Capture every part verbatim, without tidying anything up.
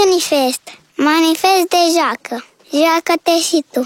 Manifest. Manifest de joacă. Joacă-te și tu.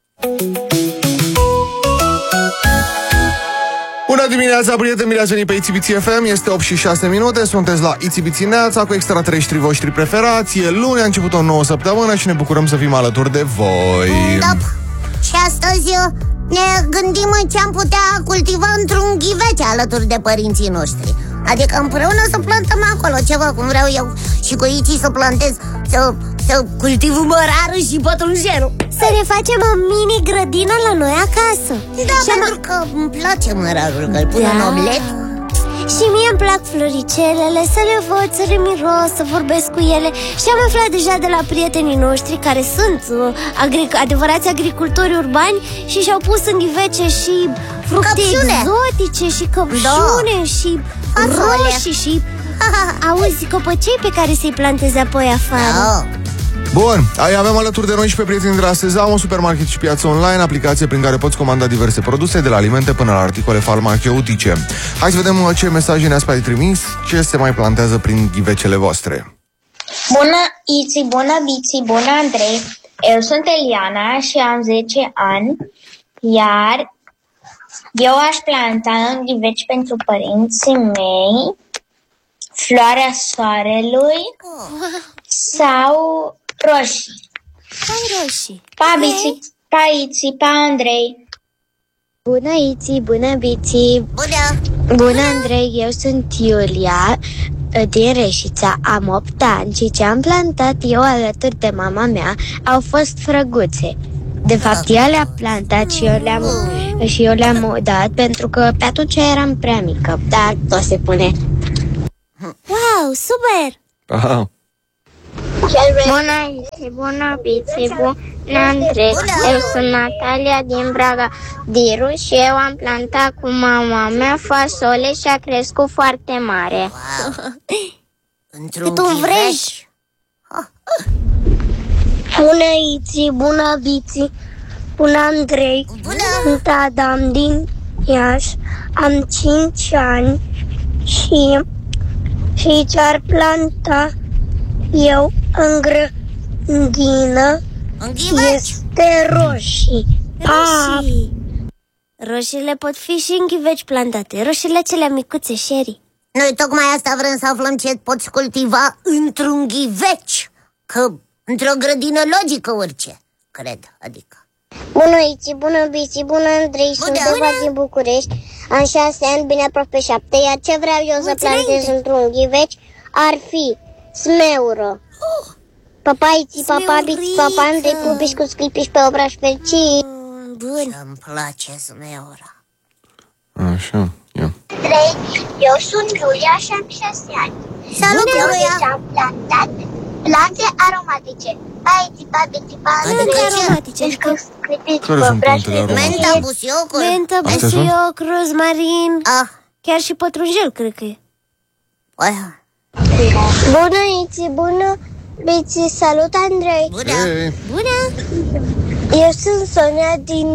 Bună dimineața, prieteni, bine ați venit pe I T V T F M. Este opt și șase minute, sunteți la I T V T Neața cu extraterestrii voștri preferați. E luni, a început o nouă săptămână și ne bucurăm să fim alături de voi. Da. Și astăzi ne gândim ce am putea cultiva într-un ghivece alături de părinții noștri. Adică împreună să plantăm acolo ceva, cum vreau eu și cu Ici să plantez, să, să cultiv mărarul și pătrunjelul. Să ne facem o mini grădină la noi acasă. Da, și pentru că îmi place mărarul, că îl pun da. în omlet. Și mie îmi plac floricelele, să le văd, să le miros, să vorbesc cu ele. Și am aflat deja de la prietenii noștri care sunt uh, agric- adevărați agricultori urbani și și-au pus în ghivece și fructe căpșune. exotice și căpșune da. și roșii și auzi, copăcei pe care să-i plantezi apoi afară. Da. Bun, ai avem alături de noi și pe prietenii de la Sezam, un supermarket și piață online, aplicație prin care poți comanda diverse produse, de la alimente până la articole farmaceutice. Hai să vedem ce mesaje ne-ați mai trimis, ce se mai plantează prin ghivecele voastre. Bună Iți, bună Biți, bună Andrei. Eu sunt Eliana și am zece ani, iar eu aș planta în ghiveci pentru părinții mei floarea soarelui sau roșii. Hai roșii. Pa, Biții, pa, Iții, pa, Andrei. Bună, Iții, bună, Biții. Bună. Bună, Andrei, eu sunt Iulia din Reșița, am opt ani și ce am plantat eu alături de mama mea au fost frăguțe. De fapt, ea le-a plantat și eu le-am, și eu le-am dat pentru că pe atunci eram prea mică, dar tot se pune. Wow, super! Aha. Bună, Iții, bună, Biții, bună, Andrei. Eu sunt Natalia din Braga, Diru, și eu am plantat cu mama mea fasole și a crescut foarte mare. Într-un Cât un vrej. Bună, Iții, bună, Biții, bună, Andrei. Bună. Sunt Adam din Iași, am cinci ani și, și ce-ar planta eu în grădină în ghiveci este roșii. Roșii. Roșiile pot fi și în ghiveci plantate. Roșiile cele micuțe, Sherry. Noi tocmai asta vrem să aflăm, ce poți cultiva într-un ghiveci. Că într-o grădină logică orice, cred, adică. Bună, Iții, bună, Biții, bună, Andrei, sunt Eva din București. Am șase ani, bine aproape șapte, iar ce vreau eu să plantez într-un ghiveci ar fi smeură. uh. Papa, Iții, papa, Biții, papa, Andrei, cu biscuit, sclipiși pe obraș fericit. Bun. Îmi place smeura. Așa, ia. Andrei, eu sunt Iulia și am șase ani. Salut, Iulia! Și am plantat plante aromatice. Paiții, pabiții, Plante aromatice. Care sunt plantele aromatice? Menta, busiocul. Mentă, busioc, rozmarin. Ah. Chiar și pătrunjel, cred că e. Bună, Iții, bună, Biții, salut, Andrei. Bună. Hey. Bună! Eu sunt Sonia din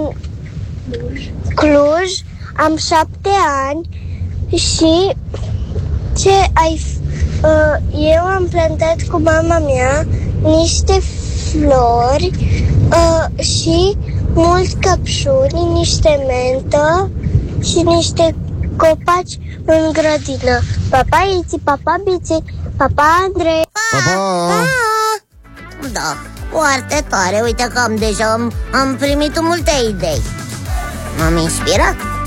Cluj, am șapte ani și ce ai uh, eu am plantat cu mama mea niște flori uh, și mulți căpșuni, niște mentă și niște copaci în grădină. Papa, Iții, papa, Biții, papa, Andrei. Pa, pa. Da, foarte tare. Uite că am deja am, am primit multe idei. M-am inspirat.